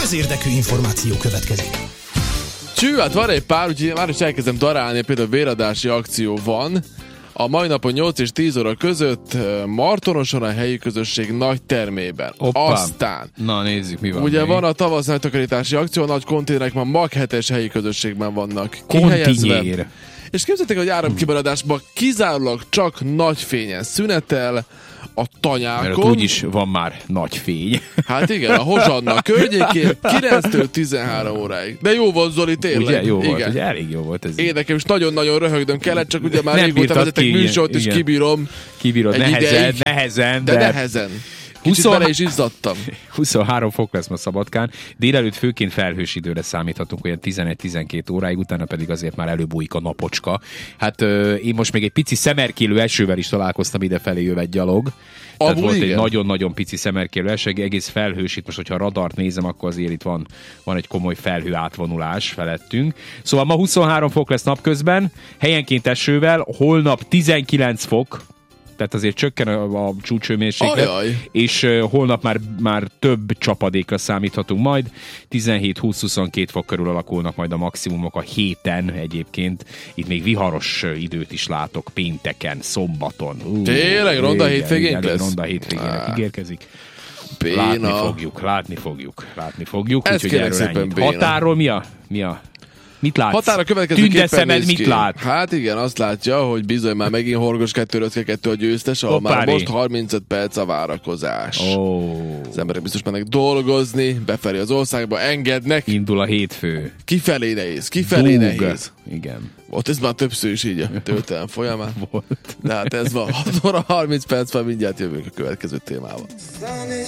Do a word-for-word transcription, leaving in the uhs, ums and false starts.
közérdekű információ következik. Csű, hát van egy pár, úgyhogy már is elkezdem darálni, például véradási akció van. A mai napon nyolc és tíz óra között Martonoson a helyi közösség nagy termében. Hoppá. Aztán Na nézzük, mi van. ugye még. van a tavasz nagytakarítási akció, a nagy konténerek már mag hetes helyi közösségben vannak kihelyezve. Kontinyér. És képzeljétek, hogy áramkimaradásban kizárólag csak nagy fényen szünetel a Mert tanyákon. ott úgyis van már nagy fény. Hát igen, a Hozsanna környékén kilenctől tizenhárom óráig. De jó volt, Zoli, tényleg. Ugye, jó igen. volt, ugye elég jó volt ez. Én nekem is nagyon-nagyon röhögdöm kellett, csak ugye már Nem régóta bírtad vezetek ki, műsort, és igen. kibírom. Kibírod, egy nehezen, ideig, nehezen, De de... nehezen. Kicsit huszonhá- bele is izzadtam. huszonhárom fok lesz ma Szabadkán. Délelőtt főként felhős időre számíthatunk, olyan tizenegy-tizenkét óráig, utána pedig azért már előbújik a napocska. Hát ö, én most még egy pici szemerkélő esővel is találkoztam idefelé jövet gyalog. Tehát Amúgy volt igen. egy nagyon-nagyon pici szemerkélő eső, egész felhős, itt most, hogyha a radart nézem, akkor azért itt van, van egy komoly felhő átvonulás felettünk. Szóval ma huszonhárom fok lesz napközben, helyenként esővel, holnap tizenkilenc fok, tehát azért csökken a, a csúcshőmérséklet, Ajaj. és uh, holnap már, már több csapadékra számíthatunk majd, tizenhét-húsz-huszonkettő fok körül alakulnak majd a maximumok a héten egyébként, itt még viharos időt is látok pénteken, szombaton. Uh, Tényleg? Ronda igen, hétvégénk igen, lesz? Ronda hétvégének Á. ígérkezik. Béna. Látni fogjuk, látni fogjuk, látni fogjuk. Ez úgyhogy kérlek erről szépen ennyit. béna. Határól mi a... Mi a Mit látsz? Határa következőképpen Tünde szemed néz mit ki. lát? Hát igen, azt látja, hogy bizony már megint Horgos kettő kettő a győztes, ahol már Hoppári. most harmincöt perc a várakozás. Oh, Az emberek biztos mennek dolgozni, befelé az országba, engednek, indul a hétfő. kifelé nehéz, kifelé Dúg. nehéz. Igen. Ott ez már többször is így a történelem folyamán. Volt. De hát ez van, hat óra harminc perc van, mindjárt jövünk a következő témával. Sun is